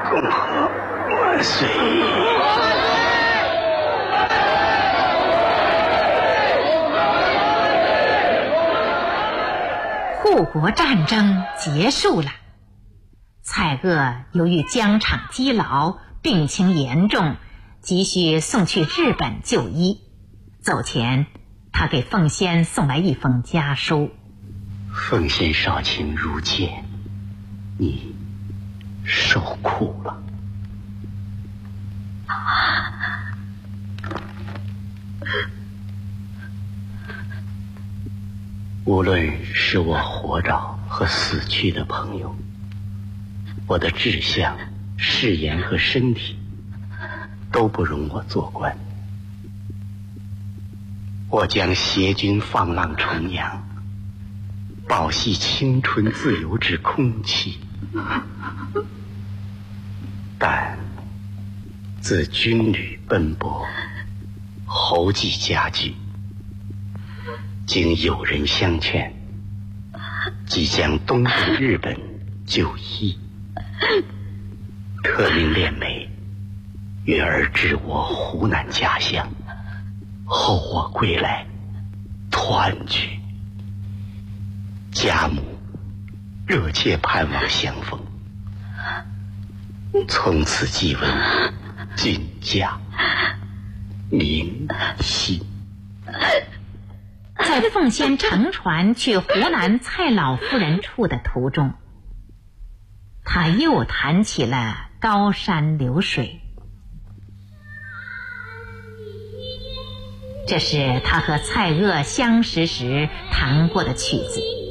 共和万岁！ 护国战争结束了，蔡锷由于疆场积劳，病情严重，急需送去日本就医。走前，他给奉先送来一封家书： 奉先少卿如见，你受苦了。无论是我活着和死去的朋友，我的志向、誓言和身体都不容我做官。我将携军放浪重洋，饱吸青春自由之空气，但自军旅奔波，侯祭家具，经友人相劝，即将东渡日本就医，特命练媒，约而至我湖南家乡。后我归来，团聚，家母热切盼望相逢，从此即闻郡家民心。 在奉先乘船去湖南蔡老夫人处的途中，他又谈起了高山流水。这是他和蔡锷相识时弹过的曲子。